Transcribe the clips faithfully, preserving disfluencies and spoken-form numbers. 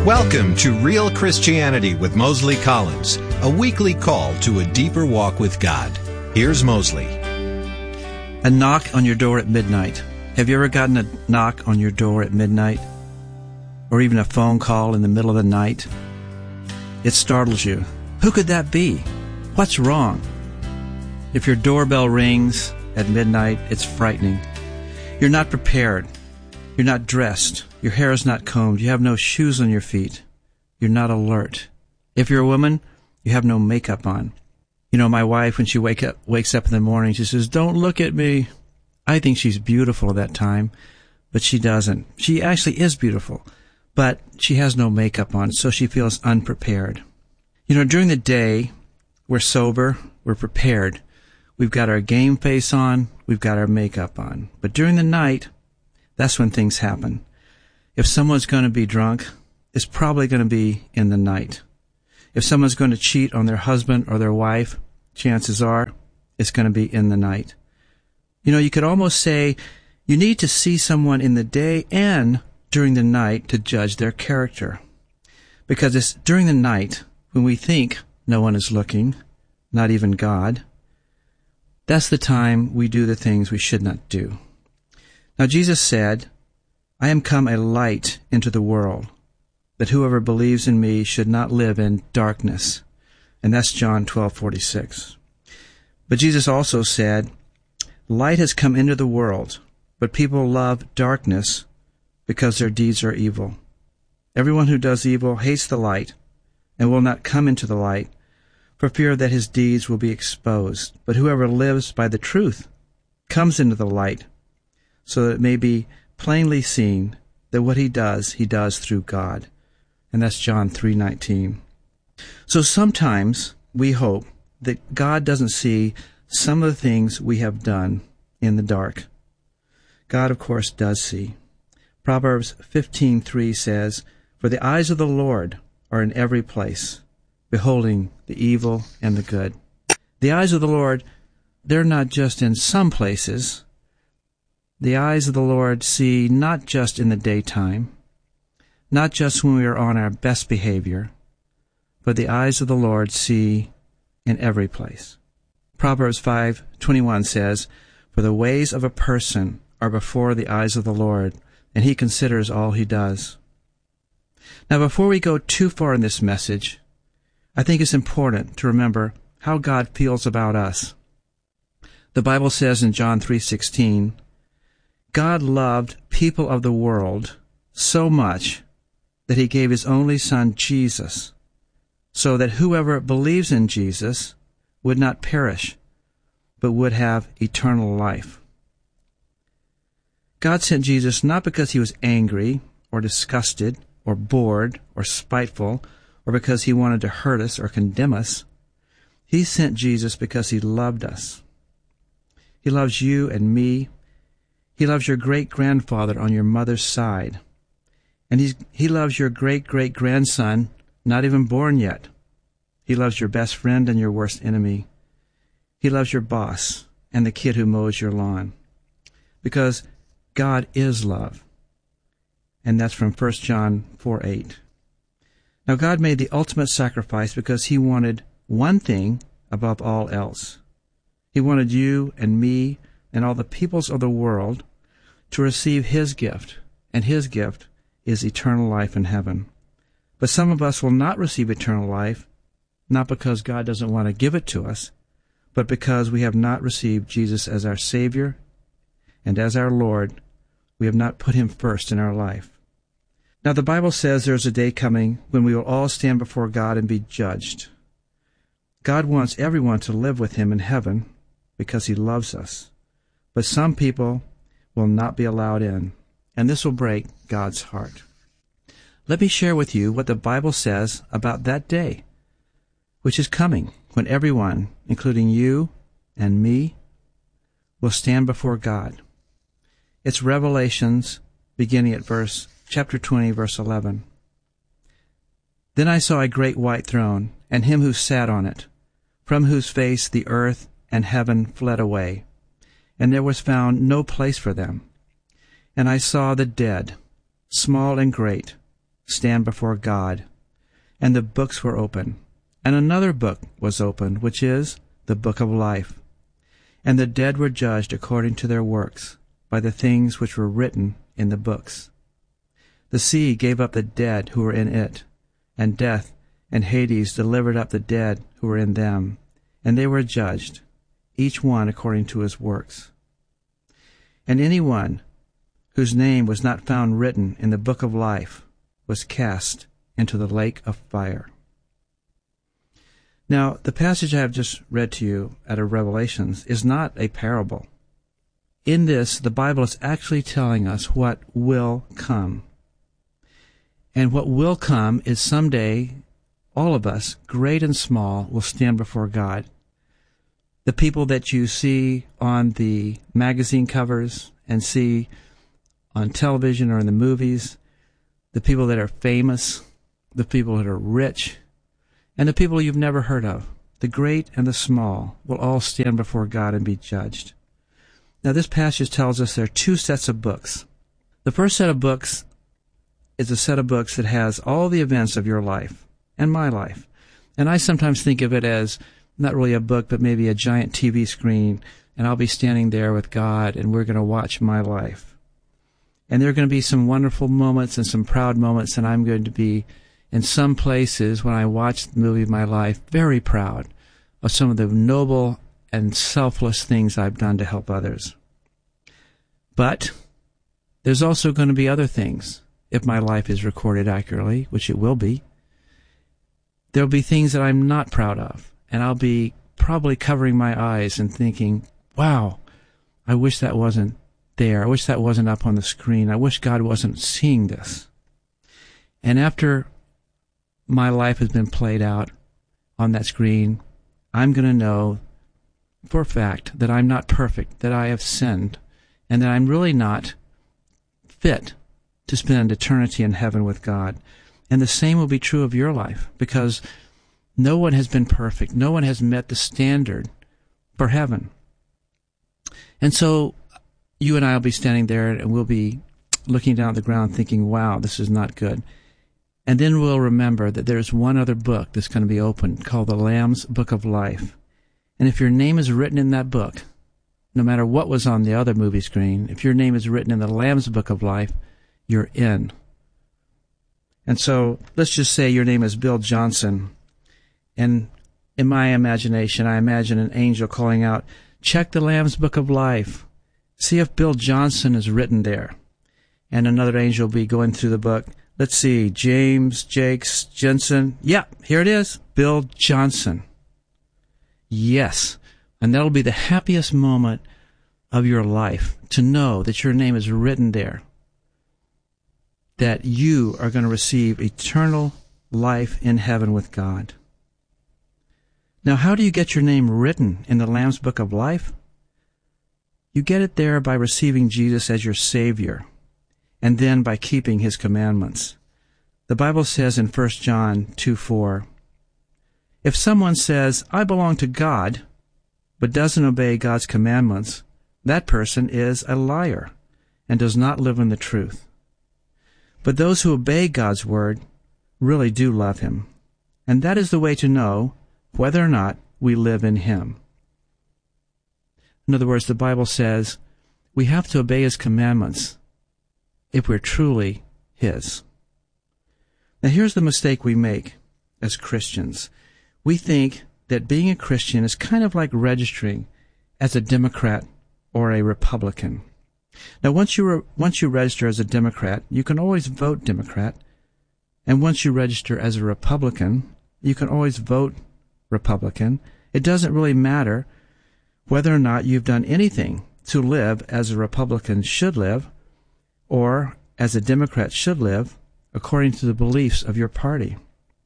Welcome to Real Christianity with Mosley Collins, a weekly call to a deeper walk with God. Here's Mosley. A knock on your door at midnight. Have you ever gotten a knock on your door at midnight? Or even a phone call in the middle of the night? It startles you. Who could that be? What's wrong? If your doorbell rings at midnight, it's frightening. You're not prepared. You're not dressed. Your hair is not combed. You have no shoes on your feet. You're not alert. If you're a woman, you have no makeup on. You know, my wife, when she wake up, wakes up in the morning, she says, "Don't look at me." I think she's beautiful at that time, but she doesn't. She actually is beautiful, but she has no makeup on, so she feels unprepared. You know, during the day, we're sober, we're prepared. We've got our game face on, we've got our makeup on. But during the night, that's when things happen. If someone's going to be drunk, it's probably going to be in the night. If someone's going to cheat on their husband or their wife, chances are it's going to be in the night. You know, you could almost say you need to see someone in the day and during the night to judge their character. Because it's during the night when we think no one is looking, not even God, that's the time we do the things we should not do. Now, Jesus said, "I am come a light into the world, that whoever believes in me should not live in darkness." And that's John twelve forty-six. But Jesus also said, "Light has come into the world, but people love darkness because their deeds are evil. Everyone who does evil hates the light and will not come into the light for fear that his deeds will be exposed. But whoever lives by the truth comes into the light, so that it may be plainly seen that what he does, he does through God." And that's John three nineteen. So sometimes we hope that God doesn't see some of the things we have done in the dark. God, of course, does see. Proverbs fifteen three says, "For the eyes of the Lord are in every place, beholding the evil and the good." The eyes of the Lord, they're not just in some places. The eyes of the Lord see not just in the daytime, not just when we are on our best behavior, but the eyes of the Lord see in every place. Proverbs five twenty-one says, "For the ways of a person are before the eyes of the Lord, and he considers all he does." Now, before we go too far in this message, I think it's important to remember how God feels about us. The Bible says in John three sixteen, "God loved people of the world so much that he gave his only Son, Jesus, so that whoever believes in Jesus would not perish, but would have eternal life." God sent Jesus not because he was angry or disgusted or bored or spiteful or because he wanted to hurt us or condemn us. He sent Jesus because he loved us. He loves you and me. He loves your great-grandfather on your mother's side. And he's, he loves your great-great-grandson, not even born yet. He loves your best friend and your worst enemy. He loves your boss and the kid who mows your lawn. Because God is love. And that's from First John four eight. Now, God made the ultimate sacrifice because he wanted one thing above all else. He wanted you and me and all the peoples of the world to receive his gift, and his gift is eternal life in heaven. But some of us will not receive eternal life, not because God doesn't want to give it to us, but because we have not received Jesus as our Savior and as our Lord. We have not put him first in our life. Now, the Bible says there's a day coming when we will all stand before God and be judged. God wants everyone to live with him in heaven because he loves us. But some people will not be allowed in, and this will break God's heart. Let me share with you what the Bible says about that day, which is coming, when everyone, including you and me, will stand before God. It's Revelations, beginning at verse chapter twenty, verse eleven. "Then I saw a great white throne, and him who sat on it, from whose face the earth and heaven fled away, and there was found no place for them. And I saw the dead, small and great, stand before God. And the books were open. And another book was opened, which is the book of life. And the dead were judged according to their works, by the things which were written in the books. The sea gave up the dead who were in it, and death and Hades delivered up the dead who were in them, and they were judged, each one according to his works. And anyone whose name was not found written in the book of life was cast into the lake of fire. Now, the passage I have just read to you out of Revelations is not a parable. In this, the Bible is actually telling us what will come. And what will come is someday, all of us, great and small, will stand before God. The people that you see on the magazine covers and see on television or in the movies, the people that are famous, the people that are rich, and the people you've never heard of, the great and the small, will all stand before God and be judged. Now, this passage tells us there are two sets of books. The first set of books is a set of books that has all the events of your life and my life. And I sometimes think of it as not really a book, but maybe a giant T V screen, and I'll be standing there with God, and we're going to watch my life. And there are going to be some wonderful moments and some proud moments, and I'm going to be in some places, when I watch the movie of my life, very proud of some of the noble and selfless things I've done to help others. But there's also going to be other things, if my life is recorded accurately, which it will be. There'll be things that I'm not proud of, and I'll be probably covering my eyes and thinking, wow, I wish that wasn't there. I wish that wasn't up on the screen. I wish God wasn't seeing this. And after my life has been played out on that screen, I'm going to know for a fact that I'm not perfect, that I have sinned, and that I'm really not fit to spend eternity in heaven with God. And the same will be true of your life, because no one has been perfect. No one has met the standard for heaven. And so you and I will be standing there, and we'll be looking down at the ground thinking, wow, this is not good. And then we'll remember that there's one other book that's going to be opened called the Lamb's Book of Life. And if your name is written in that book, no matter what was on the other movie screen, if your name is written in the Lamb's Book of Life, you're in. And so let's just say your name is Bill Johnson. And in my imagination, I imagine an angel calling out, check the Lamb's Book of Life. See if Bill Johnson is written there. And another angel will be going through the book. Let's see, James, Jakes, Jensen. Yeah, here it is, Bill Johnson. Yes, and that'll be the happiest moment of your life, to know that your name is written there, that you are going to receive eternal life in heaven with God. Now, how do you get your name written in the Lamb's Book of Life? You get it there by receiving Jesus as your Savior, and then by keeping His commandments. The Bible says in First John two four, if someone says, I belong to God, but doesn't obey God's commandments, that person is a liar and does not live in the truth. But those who obey God's word really do love Him, and that is the way to know whether or not we live in Him. In other words, the Bible says we have to obey His commandments if we're truly His. Now, here's the mistake we make as Christians. We think that being a Christian is kind of like registering as a Democrat or a Republican. Now, once you re- once you register as a Democrat, you can always vote Democrat. And once you register as a Republican, you can always vote Republican. It doesn't really matter whether or not you've done anything to live as a Republican should live or as a Democrat should live according to the beliefs of your party.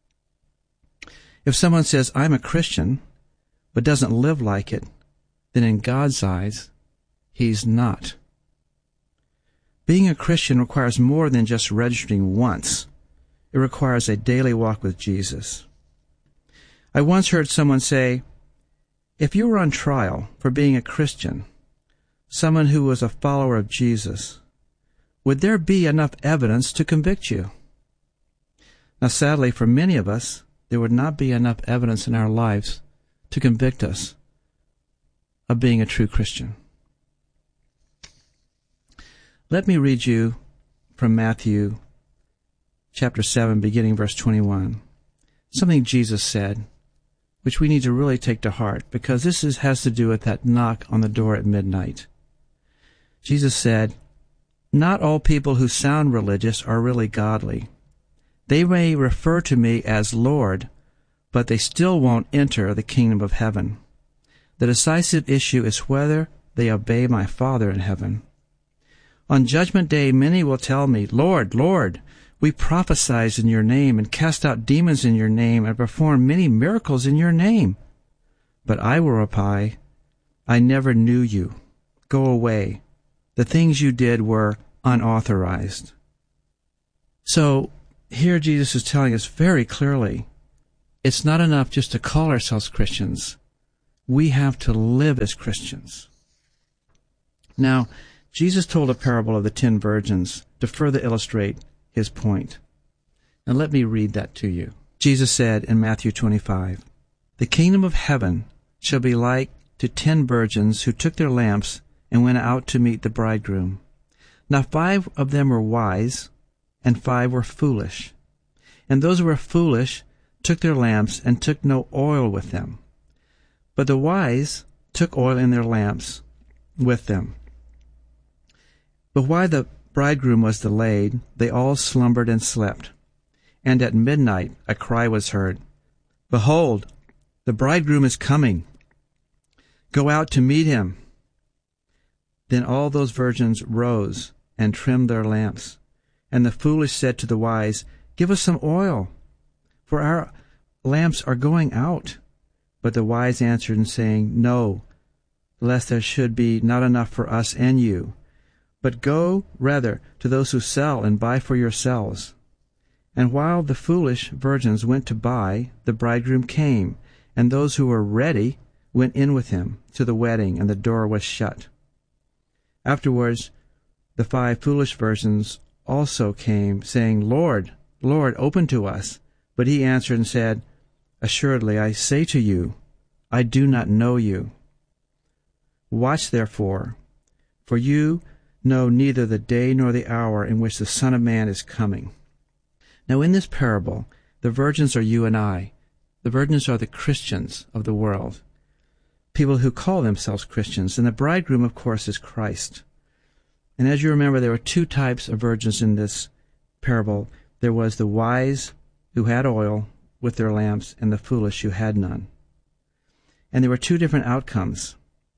If someone says, I'm a Christian, but doesn't live like it, then in God's eyes, he's not. Being a Christian requires more than just registering once. It requires a daily walk with Jesus. I once heard someone say, if you were on trial for being a Christian, someone who was a follower of Jesus, would there be enough evidence to convict you? Now, sadly, for many of us, there would not be enough evidence in our lives to convict us of being a true Christian. Let me read you from Matthew chapter seven, beginning verse twenty-one. Something Jesus said, which we need to really take to heart, because this is, has to do with that knock on the door at midnight. Jesus said, "Not all people who sound religious are really godly. They may refer to me as Lord, but they still won't enter the kingdom of heaven. The decisive issue is whether they obey my Father in heaven. On judgment day, many will tell me, 'Lord, Lord, we prophesied in your name and cast out demons in your name and performed many miracles in your name.' But I will reply, 'I never knew you. Go away. The things you did were unauthorized.'" So here Jesus is telling us very clearly, it's not enough just to call ourselves Christians. We have to live as Christians. Now, Jesus told a parable of the ten virgins to further illustrate his point. And let me read that to you. Jesus said in Matthew twenty-five, "The kingdom of heaven shall be like to ten virgins who took their lamps and went out to meet the bridegroom. Now five of them were wise, and five were foolish. And those who were foolish took their lamps and took no oil with them. But the wise took oil in their lamps with them. But while the bridegroom was delayed, they all slumbered and slept. And at midnight a cry was heard, 'Behold, the bridegroom is coming. Go out to meet him.' Then all those virgins rose and trimmed their lamps. And the foolish said to the wise, 'Give us some oil, for our lamps are going out.' But the wise answered and saying, 'No, lest there should be not enough for us and you. But go rather to those who sell and buy for yourselves.' And while the foolish virgins went to buy, the bridegroom came, and those who were ready went in with him to the wedding, and the door was shut. Afterwards the five foolish virgins also came, saying, 'Lord, Lord, open to us.' But he answered and said, 'Assuredly I say to you, I do not know you. Watch therefore, for you know neither the day nor the hour in which the Son of Man is coming.'" Now in this parable, the virgins are you and I. The virgins are the Christians of the world, people who call themselves Christians, and the bridegroom, of course, is Christ. And as you remember, there were two types of virgins in this parable. There was the wise who had oil with their lamps, and the foolish who had none. And there were two different outcomes.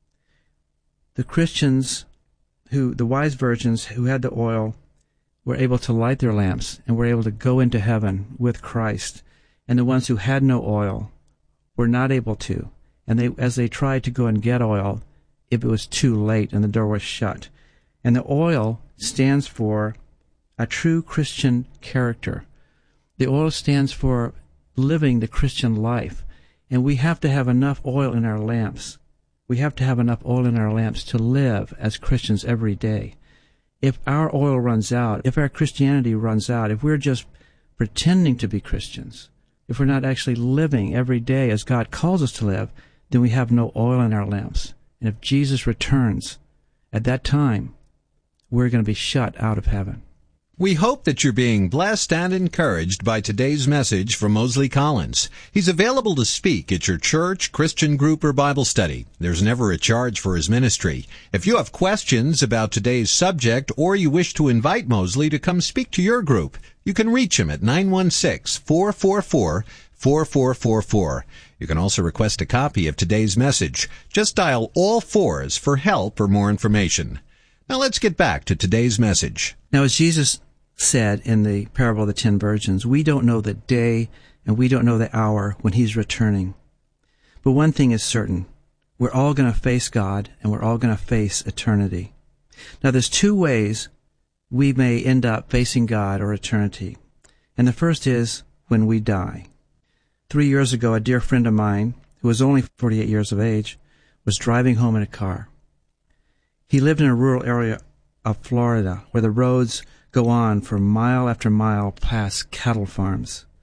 The Christians, who, the wise virgins who had the oil, were able to light their lamps and were able to go into heaven with Christ. And the ones who had no oil were not able to. And they, as they tried to go and get oil, it was too late and the door was shut. And the oil stands for a true Christian character. The oil stands for living the Christian life. And we have to have enough oil in our lamps. We have to have enough oil in our lamps to live as Christians every day. If our oil runs out, if our Christianity runs out, if we're just pretending to be Christians, if we're not actually living every day as God calls us to live, then we have no oil in our lamps. And if Jesus returns at that time, we're going to be shut out of heaven. We hope that you're being blessed and encouraged by today's message from Mosley Collins. He's available to speak at your church, Christian group, or Bible study. There's never a charge for his ministry. If you have questions about today's subject or you wish to invite Mosley to come speak to your group, you can reach him at nine one six, four four four, four four four four. You can also request a copy of today's message. Just dial all fours for help or more information. Now let's get back to today's message. Now, as Jesus said in the parable of the ten virgins, we don't know the day and we don't know the hour when he's returning. But one thing is certain. We're all going to face God and we're all going to face eternity. Now, there's two ways we may end up facing God or eternity. And the first is when we die. Three years ago, a dear friend of mine, who was only forty-eight years of age, was driving home in a car. He lived in a rural area of Florida where the roads go on for mile after mile past cattle farms.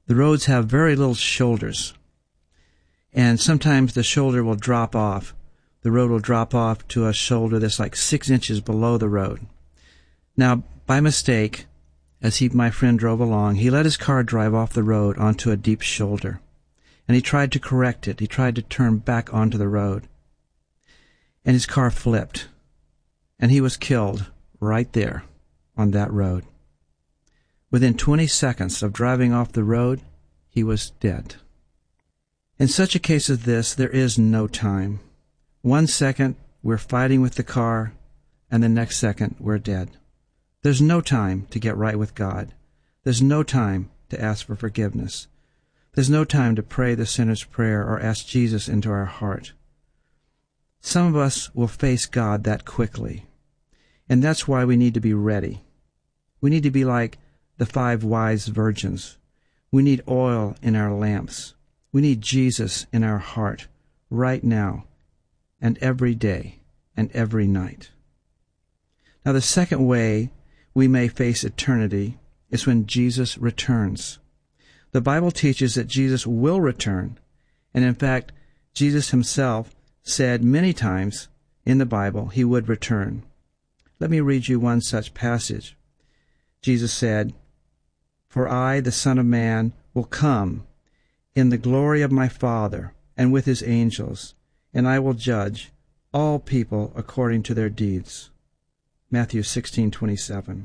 The roads have very little shoulders, and sometimes the shoulder will drop off. The road will drop off to a shoulder that's like six inches below the road. Now, by mistake, as he, my friend, drove along, he let his car drive off the road onto a deep shoulder, and he tried to correct it. He tried to turn back onto the road, and his car flipped, and he was killed right there on that road. Within twenty seconds of driving off the road, he was dead. In such a case as this, there is no time. One second, we're fighting with the car, and the next second, we're dead. There's no time to get right with God. There's no time to ask for forgiveness. There's no time to pray the sinner's prayer or ask Jesus into our heart. Some of us will face God that quickly, and that's why we need to be ready. We need to be like the five wise virgins. We need oil in our lamps. We need Jesus in our heart right now and every day and every night. Now, the second way we may face eternity is when Jesus returns. The Bible teaches that Jesus will return, and in fact, Jesus himself said many times in the Bible he would return. Let me read you one such passage. Jesus said, "For I, the Son of Man, will come in the glory of my Father and with his angels, and I will judge all people according to their deeds." Matthew sixteen twenty-seven.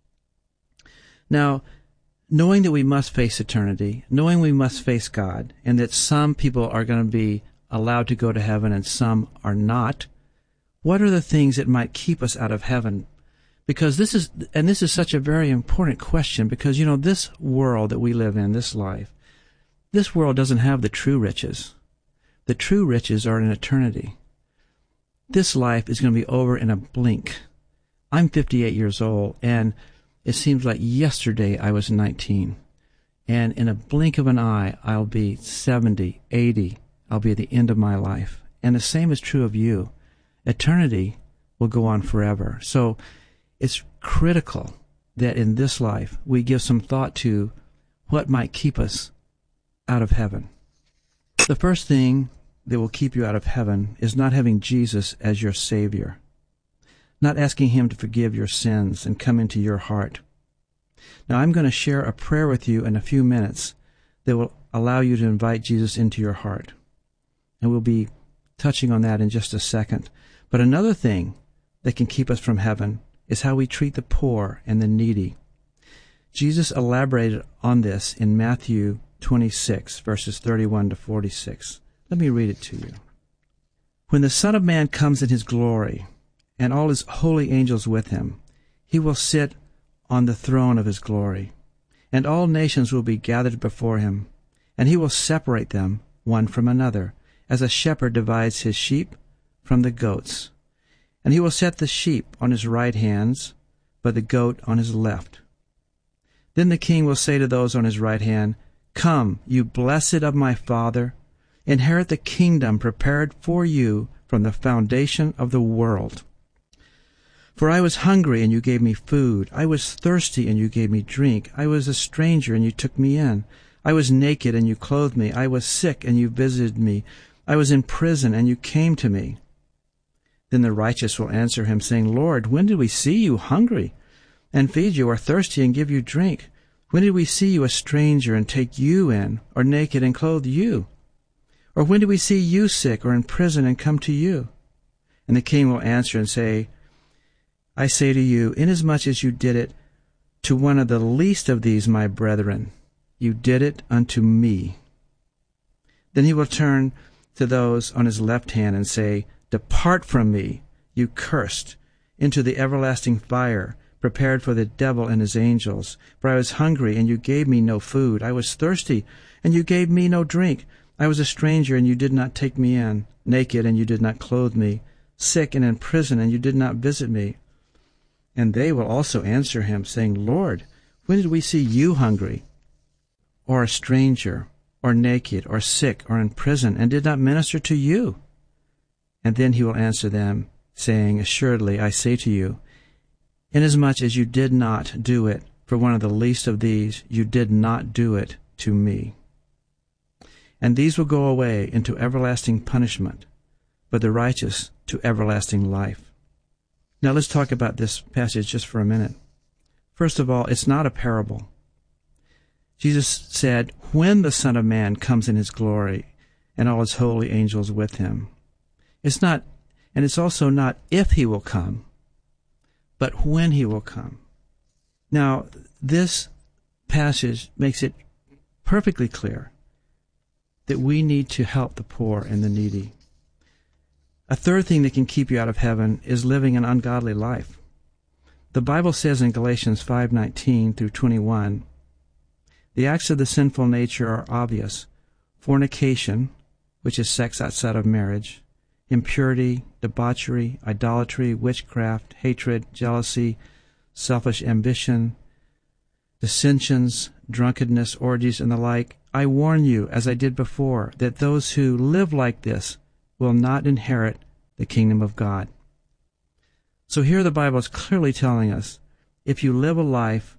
Now, knowing that we must face eternity, knowing we must face God, and that some people are going to be allowed to go to heaven and some are not, what are the things that might keep us out of heaven? Because this is, and this is such a very important question, because, you know, this world that we live in, this life, this world doesn't have the true riches. The true riches are in eternity. This life is going to be over in a blink. I'm fifty-eight years old, and it seems like yesterday I was nineteen. And in a blink of an eye, I'll be seventy, eighty. I'll be at the end of my life. And the same is true of you. Eternity will go on forever. So it's critical that in this life we give some thought to what might keep us out of heaven. The first thing that will keep you out of heaven is not having Jesus as your Savior, not asking him to forgive your sins and come into your heart. Now, I'm going to share a prayer with you in a few minutes that will allow you to invite Jesus into your heart. And we'll be touching on that in just a second. But another thing that can keep us from heaven is how we treat the poor and the needy. Jesus elaborated on this in Matthew twenty-six, verses thirty-one to forty-six. Let me read it to you. "When the Son of Man comes in his glory, and all his holy angels with him, he will sit on the throne of his glory, and all nations will be gathered before him, and he will separate them one from another, as a shepherd divides his sheep from the goats. And he will set the sheep on his right hands, but the goat on his left. Then the king will say to those on his right hand, 'Come, you blessed of my Father, inherit the kingdom prepared for you from the foundation of the world. For I was hungry, and you gave me food. I was thirsty, and you gave me drink. I was a stranger, and you took me in. I was naked, and you clothed me. I was sick, and you visited me. I was in prison, and you came to me.' Then the righteous will answer him, saying, 'Lord, when did we see you hungry, and feed you, or thirsty, and give you drink? When did we see you a stranger, and take you in, or naked, and clothe you? Or when did we see you sick, or in prison, and come to you?' And the king will answer and say, 'I say to you, inasmuch as you did it to one of the least of these my brethren, you did it unto me.' Then he will turn to those on his left hand and say, 'Depart from me, you cursed, into the everlasting fire, prepared for the devil and his angels. For I was hungry, and you gave me no food. I was thirsty, and you gave me no drink. I was a stranger, and you did not take me in, naked, and you did not clothe me, sick and in prison, and you did not visit me.' And they will also answer him, saying, 'Lord, when did we see you hungry, or a stranger, or naked, or sick, or in prison, and did not minister to you?' And then he will answer them, saying, 'Assuredly, I say to you, inasmuch as you did not do it for one of the least of these, you did not do it to me. And these will go away into everlasting punishment, but the righteous to everlasting life. Now let's talk about this passage just for a minute. First of all, it's not a parable. Jesus said, when the Son of Man comes in his glory and all his holy angels with him. It's not, and it's also not if he will come, but when he will come. Now, this passage makes it perfectly clear that we need to help the poor and the needy. A third thing that can keep you out of heaven is living an ungodly life. The Bible says in Galatians five nineteen through twenty-one, the acts of the sinful nature are obvious: fornication, which is sex outside of marriage, impurity, debauchery, idolatry, witchcraft, hatred, jealousy, selfish ambition, dissensions, drunkenness, orgies, and the like. I warn you, as I did before, that those who live like this will not inherit the kingdom of God. So here the Bible is clearly telling us, if you live a life,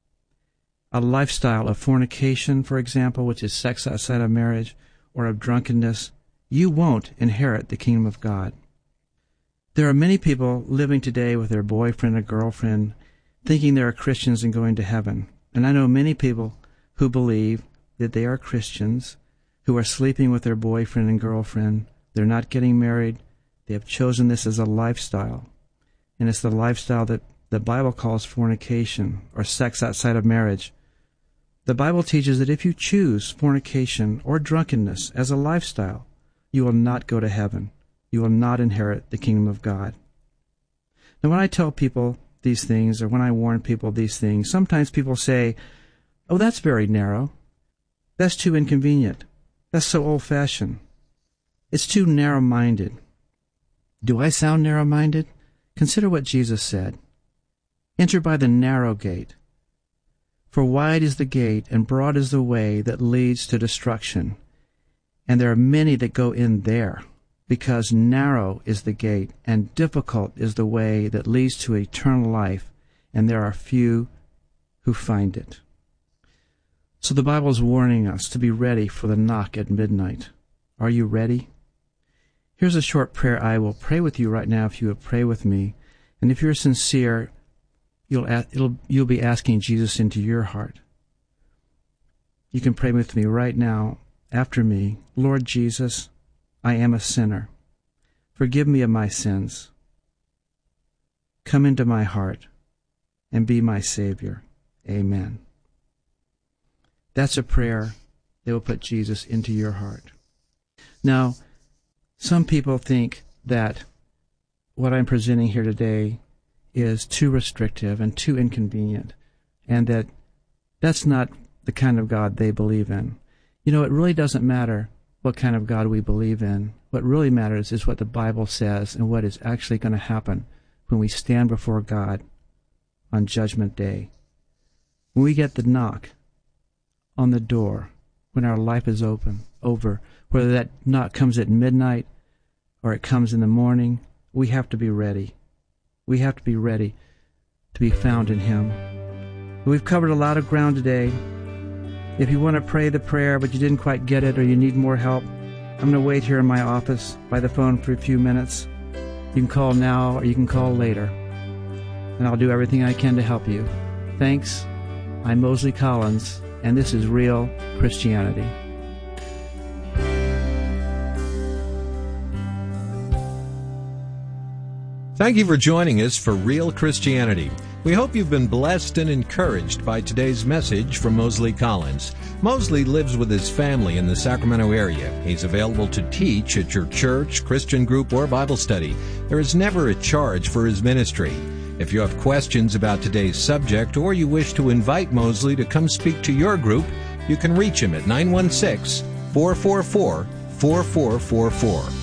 a lifestyle of fornication, for example, which is sex outside of marriage, or of drunkenness, you won't inherit the kingdom of God. There are many people living today with their boyfriend or girlfriend, thinking they are Christians and going to heaven. And I know many people who believe that they are Christians, who are sleeping with their boyfriend and girlfriend. They're not getting married. They have chosen this as a lifestyle. And it's the lifestyle that the Bible calls fornication, or sex outside of marriage. The Bible teaches that if you choose fornication or drunkenness as a lifestyle, you will not go to heaven. You will not inherit the kingdom of God. Now, when I tell people these things, or when I warn people these things, sometimes people say, oh, that's very narrow. That's too inconvenient. That's so old-fashioned. It's too narrow-minded. Do I sound narrow-minded? Consider what Jesus said. Enter by the narrow gate. For wide is the gate, and broad is the way that leads to destruction. And there are many that go in there, because narrow is the gate, and difficult is the way that leads to eternal life, and there are few who find it. So the Bible is warning us to be ready for the knock at midnight. Are you ready? Here's a short prayer I will pray with you right now if you would pray with me. And if you're sincere, you'll, it'll, you'll be asking Jesus into your heart. You can pray with me right now after me. Lord Jesus, I am a sinner. Forgive me of my sins. Come into my heart and be my Savior. Amen. That's a prayer that will put Jesus into your heart. Now, some people think that what I'm presenting here today is too restrictive and too inconvenient, and that that's not the kind of God they believe in. You know, it really doesn't matter what kind of God we believe in. What really matters is what the Bible says and what is actually going to happen when we stand before God on Judgment Day. When we get the knock on the door, when our life is open, over, whether that knock comes at midnight or it comes in the morning, we have to be ready. We have to be ready to be found in Him. We've covered a lot of ground today. If you want to pray the prayer but you didn't quite get it, or you need more help, I'm going to wait here in my office by the phone for a few minutes. You can call now or you can call later, and I'll do everything I can to help you. Thanks. I'm Mosley Collins, and this is Real Christianity. Thank you for joining us for Real Christianity. We hope you've been blessed and encouraged by today's message from Mosley Collins. Mosley lives with his family in the Sacramento area. He's available to teach at your church, Christian group, or Bible study. There is never a charge for his ministry. If you have questions about today's subject, or you wish to invite Mosley to come speak to your group, you can reach him at nine one six, four four four, four four four four.